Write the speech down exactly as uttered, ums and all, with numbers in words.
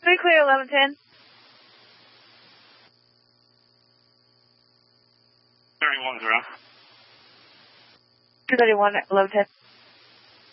three clear, eleven ten. thirty-one zero. two thirty-one, eleven ten.